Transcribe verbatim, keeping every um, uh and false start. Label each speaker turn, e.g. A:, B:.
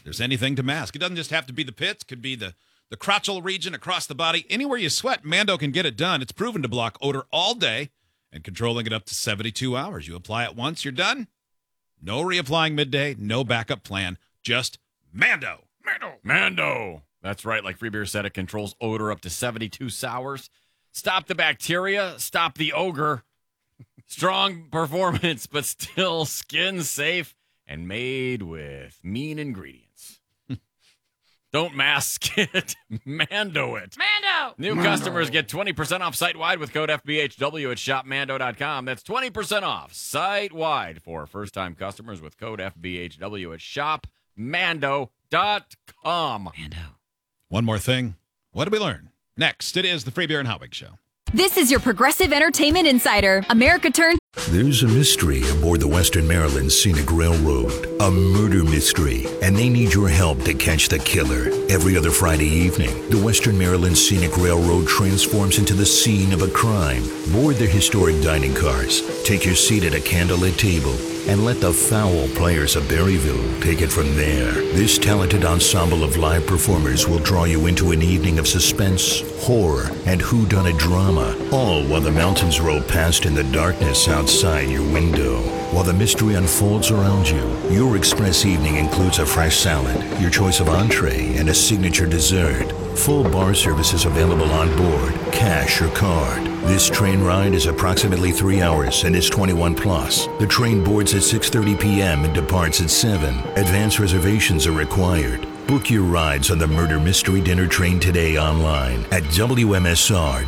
A: There's anything to mask. It doesn't just have to be the pits. It could be the, the crotchal region across the body. Anywhere you sweat, Mando can get it done. It's proven to block odor all day and controlling it up to seventy-two hours. You apply it once, you're done. No reapplying midday, no backup plan. Just Mando.
B: Mando. Mando. That's right. Like Free Beer said, it controls odor up to seventy-two hours. Stop the bacteria. Stop the ogre. Strong performance, but still skin safe and made with mean ingredients. Don't mask it. Mando it.
C: Mando!
B: New
C: Mando.
B: Customers get twenty percent off site-wide with code F B H W at shop mando dot com. That's twenty percent off site-wide for first-time customers with code F B H W at shop mando dot com.
C: Mando.
A: One more thing. What did we learn? Next, it is the Free Beer and Hotwig Show.
D: This is your Progressive Entertainment Insider. America turns.
E: There's a mystery aboard the Western Maryland Scenic Railroad, a murder mystery, and they need your help to catch the killer. Every other Friday evening, the Western Maryland Scenic Railroad transforms into the scene of a crime. Board their historic dining cars, take your seat at a candlelit table, and let the foul players of Berryville take it from there. This talented ensemble of live performers will draw you into an evening of suspense, horror, and whodunit drama, all while the mountains roll past in the darkness outside your window. While the mystery unfolds around you, your express evening includes a fresh salad, your choice of entree, and a signature dessert. Full bar service is available on board, cash or card. This train ride is approximately three hours and is twenty-one plus. The train boards at six thirty p.m. and departs at seven. Advance reservations are required. Book your rides on the Murder Mystery Dinner Train today online at W M S R